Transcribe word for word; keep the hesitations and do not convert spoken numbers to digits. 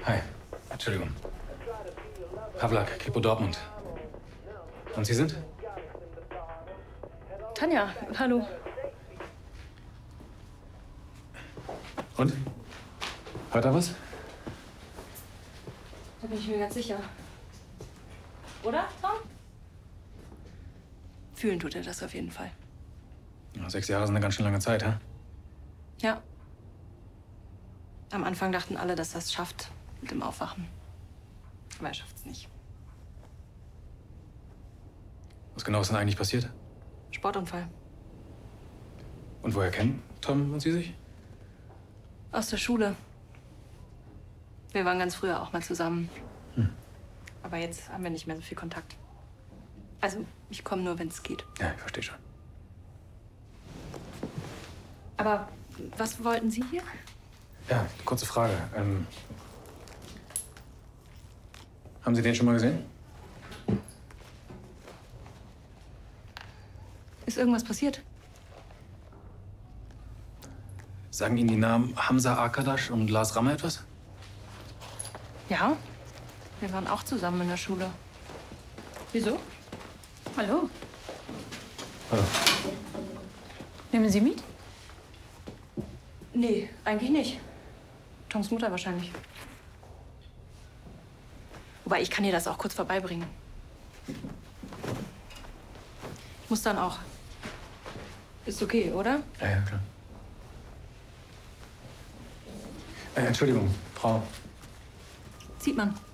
Hi. Entschuldigung. Pawlak, Kripo Dortmund. Und Sie sind? Tanja, hallo. Und? Hört er was? Da bin ich mir ganz sicher. Oder, Tom? Fühlen tut er das auf jeden Fall. Ja, sechs Jahre sind eine ganz schön lange Zeit, hä? Ja. Am Anfang dachten alle, dass er es schafft mit dem Aufwachen. Aber er schafft es nicht. Was genau ist denn eigentlich passiert? Sportunfall. Und woher kennen Tom und Sie sich? Aus der Schule. Wir waren ganz früher auch mal zusammen. Hm. Aber jetzt haben wir nicht mehr so viel Kontakt. Also, ich komme nur, wenn es geht. Ja, ich verstehe schon. Aber was wollten Sie hier? Ja, kurze Frage. Ähm, haben Sie den schon mal gesehen? Ist irgendwas passiert? Sagen Ihnen die Namen Hamza Arkadaş und Lars Rammer etwas? Ja. Wir waren auch zusammen in der Schule. Wieso? Hallo. Hallo. Nehmen Sie mit? Nee, eigentlich nicht. Toms Mutter wahrscheinlich. Wobei, ich kann ihr das auch kurz vorbeibringen. Ich muss dann auch. Ist okay, oder? Ja, ja, klar. Äh, Entschuldigung, Frau. Sieht man.